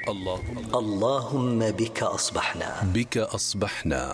اللهم بك أصبحنا. بك أصبحنا.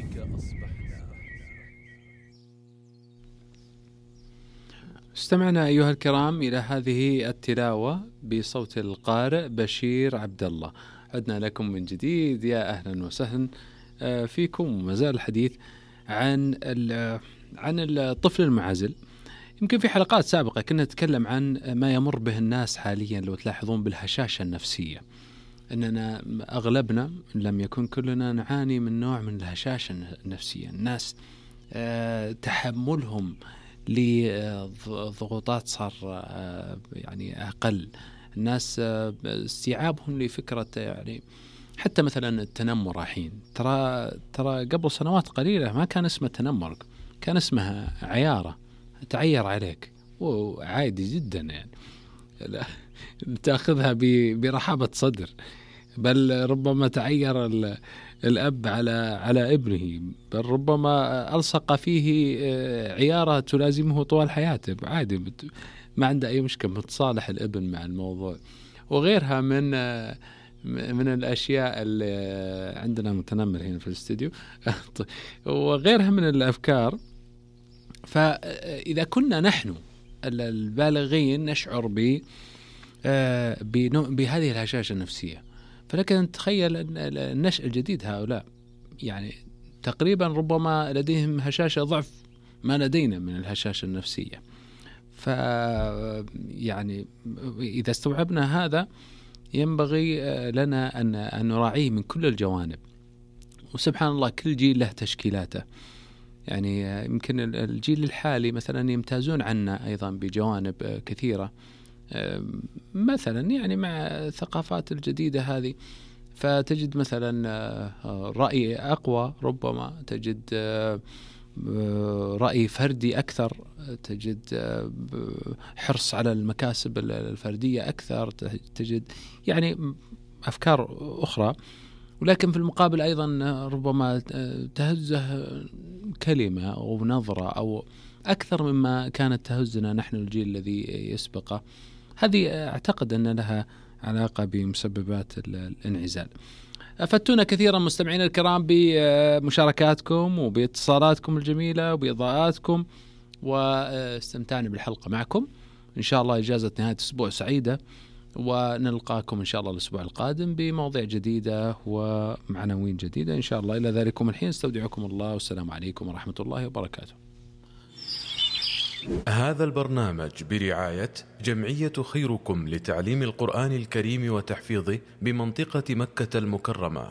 استمعنا أيها الكرام إلى هذه التلاوة بصوت القارئ بشير عبد الله. عدنا لكم من جديد، يا أهلا وسهلا فيكم. ومازال الحديث عن الطفل المعزل. يمكن في حلقات سابقة كنا نتكلم عن ما يمر به الناس حاليا، لو تلاحظون، بالهشاشة النفسية. أننا أغلبنا إن لم يكن كلنا نعاني من نوع من الهشاشة النفسية. الناس تحملهم لضغوطات صار يعني أقل. الناس استيعابهم لفكرة يعني حتى مثلا التنمر. الحين ترى قبل سنوات قليلة ما كان اسمه تنمر، كان اسمها عيارة، تعير عليك، وعادي جدا يعني تأخذها برحابة صدر. بل ربما تعير الأب على ابنه، بل ربما ألصق فيه عيارة تلازمه طوال حياته، عادي، ما عنده أي مشكلة، متصالح الابن مع الموضوع. وغيرها من الأشياء اللي عندنا متنمر هنا في الاستوديو وغيرها من الأفكار. فإذا كنا نحن البالغين نشعر بهذه الهشاشة النفسية، فلك أن تتخيل النشء الجديد هؤلاء يعني تقريبا ربما لديهم هشاشة ضعف ما لدينا من الهشاشة النفسية. يعني إذا استوعبنا هذا ينبغي لنا أن نراعيه من كل الجوانب. وسبحان الله كل جيل له تشكيلاته. يعني يمكن الجيل الحالي مثلا يمتازون عنا أيضا بجوانب كثيرة، مثلا يعني مع الثقافات الجديدة هذه، فتجد مثلا رأي أقوى، ربما تجد رأي فردي أكثر، تجد حرص على المكاسب الفردية أكثر، تجد يعني أفكار أخرى. ولكن في المقابل أيضا ربما تهزه كلمة أو نظرة أو أكثر مما كانت تهزنا نحن الجيل الذي يسبقه. هذه أعتقد أن لها علاقة بمسببات الانعزال. أفدتونا كثيرا مستمعين الكرام بمشاركاتكم وباتصالاتكم الجميلة وبإضاءاتكم، واستمتعنا بالحلقة معكم. إن شاء الله إجازة نهاية أسبوع سعيدة، ونلقاكم إن شاء الله الأسبوع القادم بمواضيع جديدة ومعنوين جديدة إن شاء الله. إلى ذلكم الحين استودعكم الله، والسلام عليكم ورحمة الله وبركاته. هذا البرنامج برعاية جمعية خيركم لتعليم القرآن الكريم وتحفيظه بمنطقة مكة المكرمة.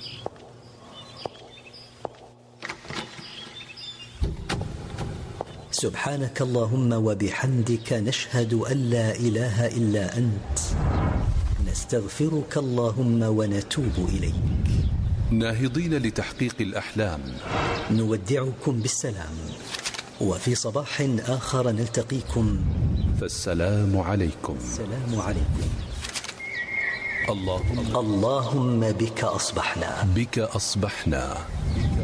سبحانك اللهم وبحمدك، نشهد أن لا إله إلا أنت، نستغفرك اللهم ونتوب إليك. ناهضين لتحقيق الأحلام، نودعكم بالسلام، وفي صباح آخر نلتقيكم، فالسلام عليكم. السلام عليكم. اللهم بك أصبحنا. بك أصبحنا.